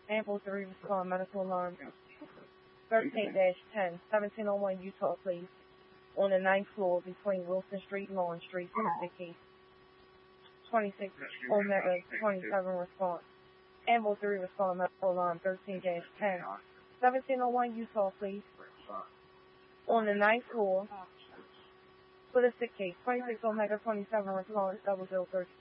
Amble 3 respond, medical alarm 13-10, 1701 Utah, please. On the ninth floor between Wilson Street and Lawn Street, Vicky. 26 Omega 27 response. Amble 3 respond, medical alarm 13-10, 1701 Utah, please. On the ninth floor, for the sick case, 26 Omega 27 response, 0013.